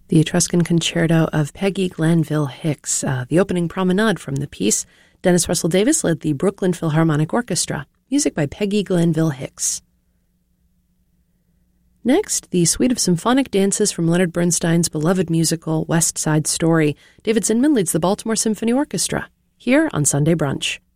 The Etruscan Concerto of Peggy Glanville Hicks, the opening promenade from the piece. Dennis Russell Davis led the Brooklyn Philharmonic Orchestra. Music by Peggy Glanville Hicks. Next, the suite of symphonic dances from Leonard Bernstein's beloved musical West Side Story. David Zinman leads the Baltimore Symphony Orchestra, here on Sunday Brunch.